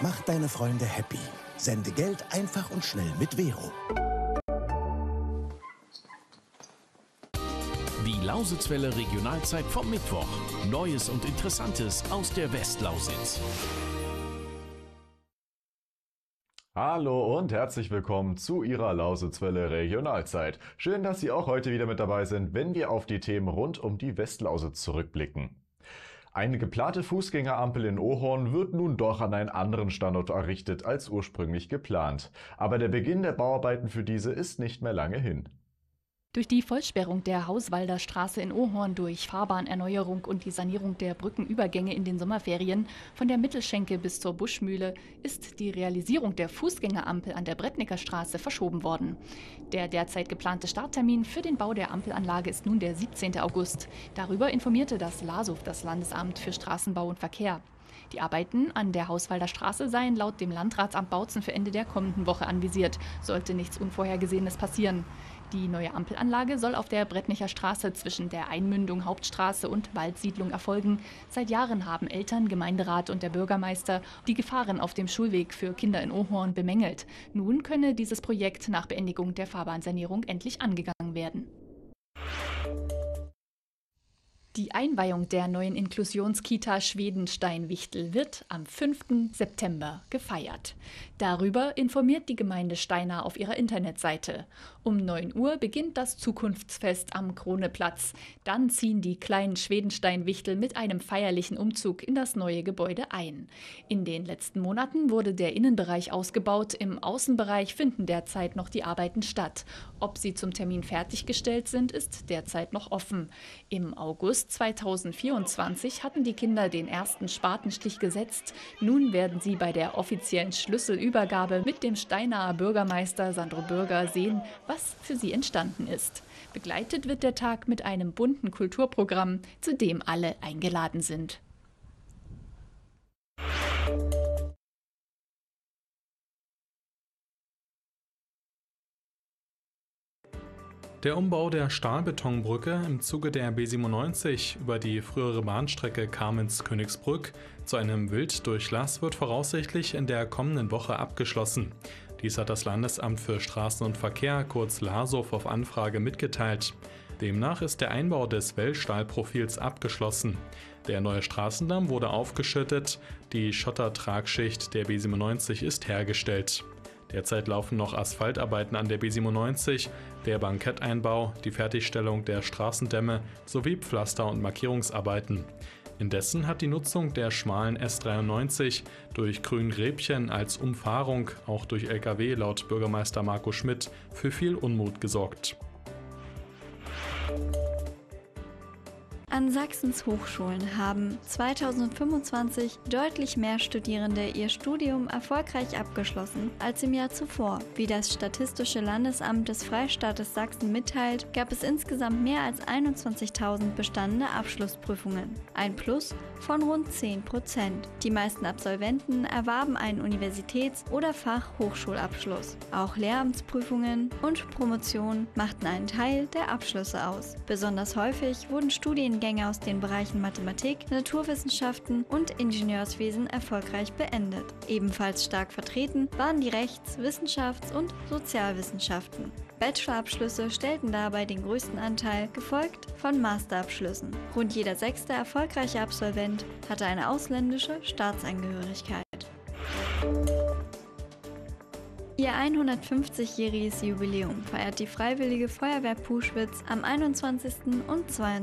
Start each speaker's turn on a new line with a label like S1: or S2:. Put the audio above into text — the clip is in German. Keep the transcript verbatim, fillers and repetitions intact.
S1: Mach deine Freunde happy. Sende Geld einfach und schnell mit Vero.
S2: Die Lausitzwelle Regionalzeit vom Mittwoch. Neues und Interessantes aus der Westlausitz.
S3: Hallo und herzlich willkommen zu Ihrer Lausitzwelle Regionalzeit. Schön, dass Sie auch heute wieder mit dabei sind, wenn wir auf die Themen rund um die Westlausitz zurückblicken. Eine geplante Fußgängerampel in Ohorn wird nun doch an einen anderen Standort errichtet als ursprünglich geplant. Aber der Beginn der Bauarbeiten für diese ist nicht mehr lange hin.
S4: Durch die Vollsperrung der Hauswalder Straße in Ohorn, durch Fahrbahnerneuerung und die Sanierung der Brückenübergänge in den Sommerferien von der Mittelschenke bis zur Buschmühle ist die Realisierung der Fußgängerampel an der Brettnicker Straße verschoben worden. Der derzeit geplante Starttermin für den Bau der Ampelanlage ist nun der siebzehnte August. Darüber informierte das LASUV, das Landesamt für Straßenbau und Verkehr. Die Arbeiten an der Hauswalder Straße seien laut dem Landratsamt Bautzen für Ende der kommenden Woche anvisiert, sollte nichts Unvorhergesehenes passieren. Die neue Ampelanlage soll auf der Brettnicher Straße zwischen der Einmündung Hauptstraße und Waldsiedlung erfolgen. Seit Jahren haben Eltern, Gemeinderat und der Bürgermeister die Gefahren auf dem Schulweg für Kinder in Ohorn bemängelt. Nun könne dieses Projekt nach Beendigung der Fahrbahnsanierung endlich angegangen werden. Die Einweihung der neuen Inklusionskita Schwedenstein-Wichtel wird am fünften September gefeiert. Darüber informiert die Gemeinde Steinau auf ihrer Internetseite. Um neun Uhr beginnt das Zukunftsfest am Kroneplatz. Dann ziehen die kleinen Schwedenstein-Wichtel mit einem feierlichen Umzug in das neue Gebäude ein. In den letzten Monaten wurde der Innenbereich ausgebaut. Im Außenbereich finden derzeit noch die Arbeiten statt. Ob sie zum Termin fertiggestellt sind, ist derzeit noch offen. Im August zweitausendvierundzwanzig hatten die Kinder den ersten Spatenstich gesetzt. Nun werden sie bei der offiziellen Schlüsselübergabe mit dem Steinauer Bürgermeister Sandro Bürger sehen, was für sie entstanden ist. Begleitet wird der Tag mit einem bunten Kulturprogramm, zu dem alle eingeladen sind.
S5: Der Umbau der Stahlbetonbrücke im Zuge der B siebenundneunzig über die frühere Bahnstrecke Kamenz-Königsbrück zu einem Wilddurchlass wird voraussichtlich in der kommenden Woche abgeschlossen. Dies hat das Landesamt für Straßen und Verkehr, kurz LASUV, auf Anfrage mitgeteilt. Demnach ist der Einbau des Wellstahlprofils abgeschlossen. Der neue Straßendamm wurde aufgeschüttet, die Schottertragschicht der B siebenundneunzig ist hergestellt. Derzeit laufen noch Asphaltarbeiten an der B siebenundneunzig, der Banketteinbau, die Fertigstellung der Straßendämme sowie Pflaster- und Markierungsarbeiten. Indessen hat die Nutzung der schmalen S dreiundneunzig durch Grüngräbchen als Umfahrung, auch durch L K W laut Bürgermeister Marco Schmidt, für viel Unmut gesorgt.
S6: An Sachsens Hochschulen haben zweitausendfünfundzwanzig deutlich mehr Studierende ihr Studium erfolgreich abgeschlossen als im Jahr zuvor. Wie das Statistische Landesamt des Freistaates Sachsen mitteilt, gab es insgesamt mehr als einundzwanzigtausend bestandene Abschlussprüfungen. Ein Plus von rund zehn Prozent. Die meisten Absolventen erwarben einen Universitäts- oder Fachhochschulabschluss. Auch Lehramtsprüfungen und Promotionen machten einen Teil der Abschlüsse aus. Besonders häufig wurden Studiengänge aus den Bereichen Mathematik, Naturwissenschaften und Ingenieurswesen erfolgreich beendet. Ebenfalls stark vertreten waren die Rechts-, Wissenschafts- und Sozialwissenschaften. Bachelorabschlüsse stellten dabei den größten Anteil, gefolgt von Masterabschlüssen. Rund jeder sechste erfolgreiche Absolvent hatte eine ausländische Staatsangehörigkeit. Ihr hundertfünfzigjähriges Jubiläum feiert die Freiwillige Feuerwehr Puschwitz am einundzwanzigsten und zweiundzwanzigsten